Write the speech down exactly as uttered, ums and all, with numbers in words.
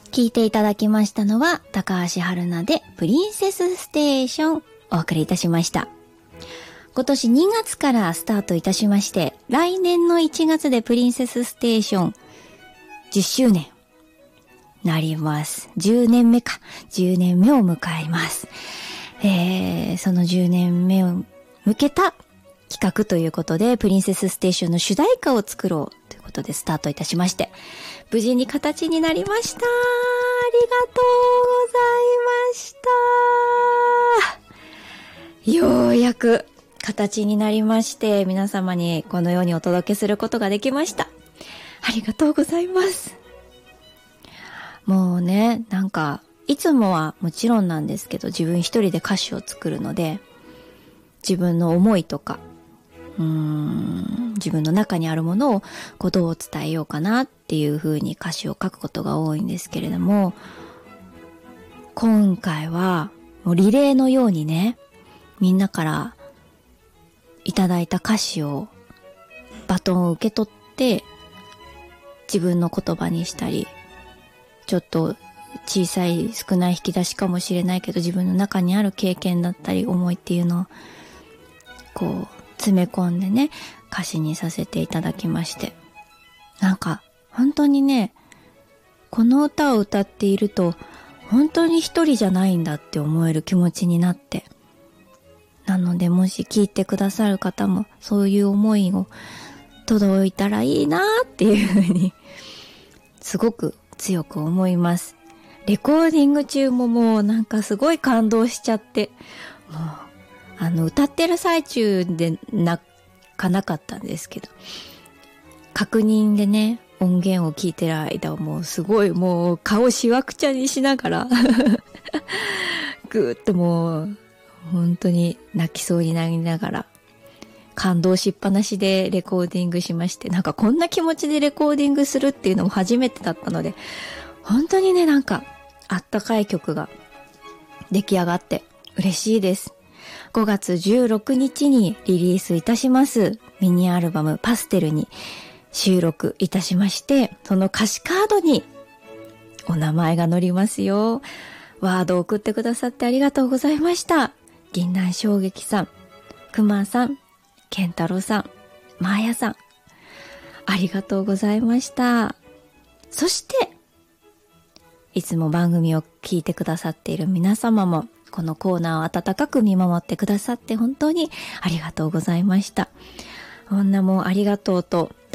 聞いていただきましたのは高橋春菜でプリンセスステーションお送りいたしました。今年にがつからスタートいたしまして、来年のいちがつでプリンセスステーションじゅっしゅうねんなります。じゅうねんめか。じゅうねんめを迎えます。えー、そのじゅうねんめを向けた企画ということで、プリンセスステーションの主題歌を作ろうということでスタートいたしまして、無事に形になりました。ありがとうございました。ようやく形になりまして、皆様にこのようにお届けすることができました。ありがとうございます。もうね、なんかいつもはもちろんなんですけど、自分一人で歌詞を作るので、自分の思いとかうーん自分の中にあるものをこうどう伝えようかなっていう風に歌詞を書くことが多いんですけれども、今回はもうリレーのようにね、みんなからいただいた歌詞をバトンを受け取って自分の言葉にしたり、ちょっと小さい少ない引き出しかもしれないけど、自分の中にある経験だったり思いっていうのをこう詰め込んでね、歌詞にさせていただきまして、なんか本当にね、この歌を歌っていると本当に一人じゃないんだって思える気持ちになって、なのでもし聞いてくださる方もそういう思いを届いたらいいなっていうふうにすごく強く思います。レコーディング中ももうなんかすごい感動しちゃって、もうあの歌ってる最中で泣かなかったんですけど、確認でね音源を聞いてる間はもうすごいもう顔しわくちゃにしながらぐーっともう本当に泣きそうになりながら感動しっぱなしでレコーディングしまして、なんかこんな気持ちでレコーディングするっていうのも初めてだったので、本当にねなんかあったかい曲が出来上がって嬉しいです。ごがつじゅうろくにちにリリースいたしますミニアルバムパステルに収録いたしまして、その歌詞カードにお名前が載りますよ。ワードを送ってくださってありがとうございました。銀杏衝撃さん、くまさん、健太郎さん、まーやさん、ありがとうございました。そしていつも番組を聞いてくださっている皆様も、このコーナーを温かく見守ってくださって本当にありがとうございました。こんなもんありがとうと